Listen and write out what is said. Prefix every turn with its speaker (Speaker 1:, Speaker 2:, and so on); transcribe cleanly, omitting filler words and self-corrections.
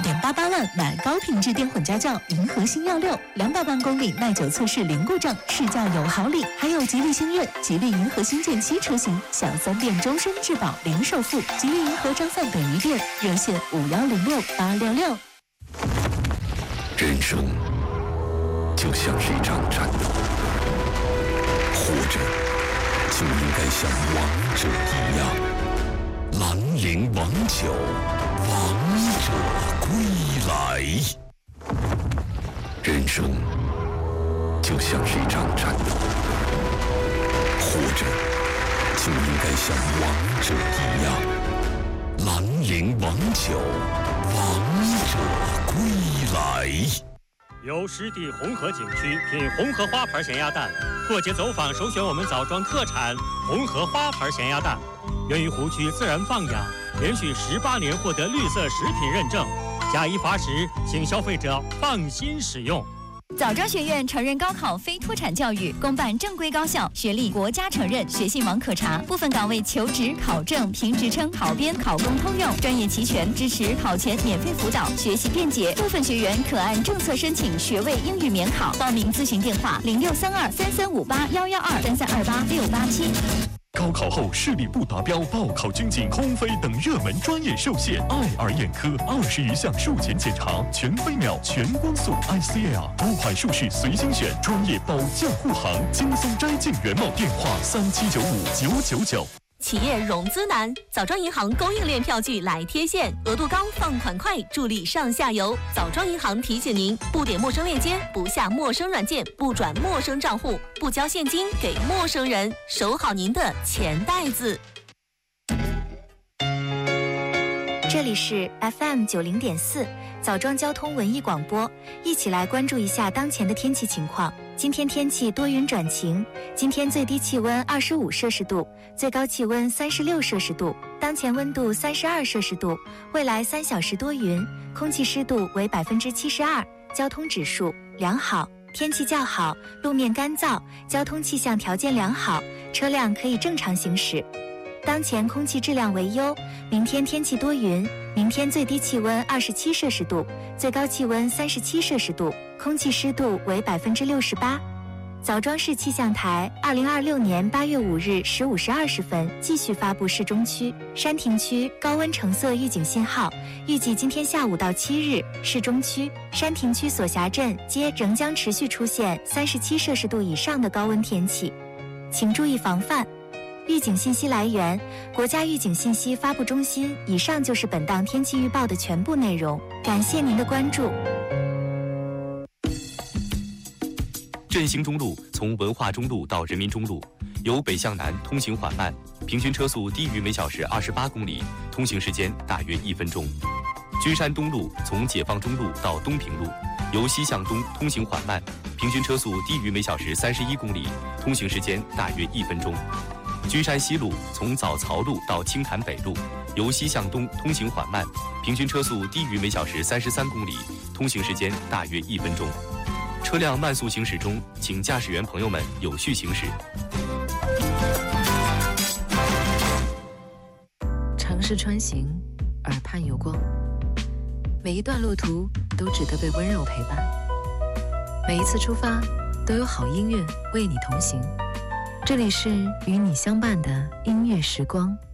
Speaker 1: 6.88万买高品质电混家轿银河星耀6，200万公里耐久测试零故障，试驾有好礼，还有吉利星越、吉利银河星舰7车型，享3电终身质保零首付，吉利银河张范等于店，热线5106-866。
Speaker 2: 人生就像是一场战斗，活着就应该像王者一样。兰陵王酒，王者归来。人生就像是一场战斗，活着就应该像王者一样。兰陵王酒，王者归来。
Speaker 3: 由湿地红河景区品红河花牌咸鸭蛋，过节走访首选我们枣庄特产红河花牌咸鸭蛋，源于湖区自然放养，连续18年获得绿色食品认证，假一罚10，请消费者放心使用。
Speaker 4: 枣庄学院承认高考非脱产教育，公办正规高校，学历国家承认，学信网可查。部分岗位求职、考证、评职称、考编、考公通用，专业齐全，支持考前免费辅导，学习便捷。部分学员可按政策申请学位英语免考。报名咨询电话：063233581123286887。
Speaker 5: 高考后视力不达标、报考军警、空飞等热门专业受限，爱尔眼科20余项术前检查，全飞秒、全光速 ICL， 多款术式随心选，专业保驾护航，轻松摘镜原貌。电话37959999。
Speaker 6: 企业融资难，枣庄银行供应链票据来贴现，额度高，放款快，助力上下游。枣庄银行提醒您：不点陌生链接，不下陌生软件，不转陌生账户，不交现金给陌生人，守好您的钱袋子。
Speaker 7: 这里是 FM90.4枣庄交通文艺广播，一起来关注一下当前的天气情况。今天天气多云转晴，今天最低气温25摄氏度，最高气温36摄氏度，当前温度32摄氏度，未来3小时多云，空气湿度为72%，交通指数良好，天气较好，路面干燥，交通气象条件良好，车辆可以正常行驶。当前空气质量为优，明天天气多云，明天最低气温27摄氏度，最高气温37摄氏度，空气湿度为68%。枣庄市气象台2026年8月5日15时20分继续发布市中区、山亭区高温橙色预警信号，预计今天下午到7日，市中区、山亭区所辖镇皆仍将持续出现37摄氏度以上的高温天气，请注意防范。预警信息来源：国家预警信息发布中心。以上就是本档天气预报的全部内容，感谢您的关注。
Speaker 8: 振兴中路从文化中路到人民中路，由北向南通行缓慢，平均车速低于每小时28公里，通行时间大约1分钟。君山东路从解放中路到东平路，由西向东通行缓慢，平均车速低于每小时31公里，通行时间大约1分钟。君山西路从枣槽路到青潭北路，由西向东通行缓慢，平均车速低于每小时33公里，通行时间大约1分钟。车辆慢速行驶中，请驾驶员朋友们有序行驶。
Speaker 9: 城市穿行，耳畔有光，每一段路途都值得被温柔陪伴，每一次出发都有好音乐为你同行。这里是与你相伴的音乐时光。